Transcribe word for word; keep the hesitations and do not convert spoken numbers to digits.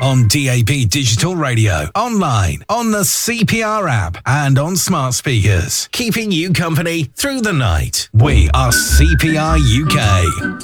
On D A B Digital Radio, online, on the C P R app, and on smart speakers. Keeping you company through the night. We are C P R U K.